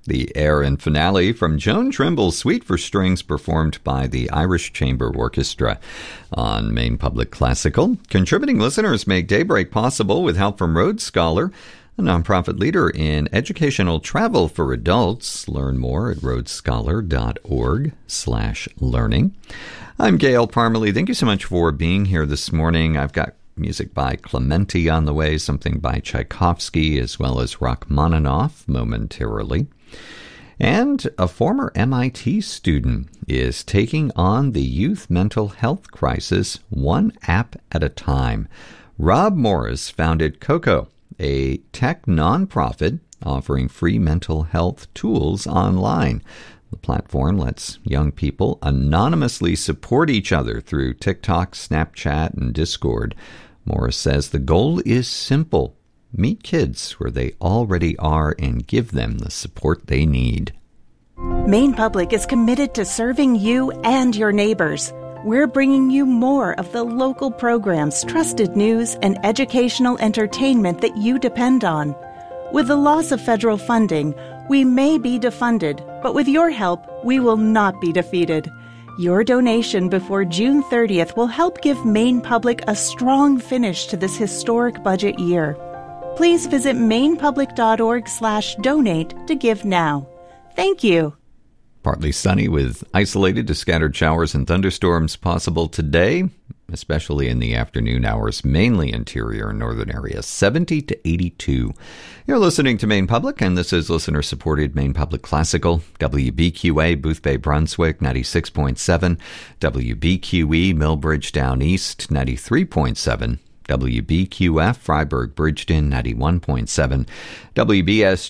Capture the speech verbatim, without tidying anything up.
The air and finale from Joan Trimble's Suite for Strings, performed by the Irish Chamber Orchestra on Maine Public Classical. Contributing listeners make Daybreak possible with help from Rhodes Scholar, a nonprofit leader in educational travel for adults. Learn more at rhodesscholar.org slash learning. I'm Gail Parmalee. Thank you so much for being here this morning. I've got music by Clementi on the way, something by Tchaikovsky, as well as Rachmaninoff momentarily. And a former M I T student is taking on the youth mental health crisis one app at a time. Rob Morris founded Coco, a tech nonprofit offering free mental health tools online. The platform lets young people anonymously support each other through TikTok, Snapchat, and Discord. Morris says the goal is simple: meet kids where they already are and give them the support they need. Maine Public is committed to serving you and your neighbors. We're bringing you more of the local programs, trusted news, and educational entertainment that you depend on. With the loss of federal funding, we may be defunded, but with your help, we will not be defeated. Your donation before June thirtieth will help give Maine Public a strong finish to this historic budget year. Please visit mainepublic.org slash donate to give now. Thank you. Partly sunny with isolated to scattered showers and thunderstorms possible today, especially in the afternoon hours, mainly interior and northern areas, seventy to eighty-two. You're listening to Maine Public, and this is listener-supported Maine Public Classical, W B Q A, Boothbay, Brunswick, ninety-six point seven, W B Q E, Millbridge Down East, ninety-three point seven, W B Q F, Freiburg, Bridgeton, ninety-one point seven, W B S